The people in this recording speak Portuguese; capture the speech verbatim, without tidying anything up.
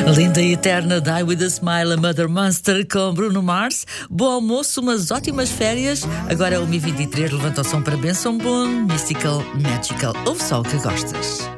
Linda e eterna Die With A Smile, a Mother Monster com Bruno Mars. Bom almoço, umas ótimas férias. Agora é uma e vinte e três, levanta o som para Benson Boone, Mystical Magical. Ouve só o que gostas.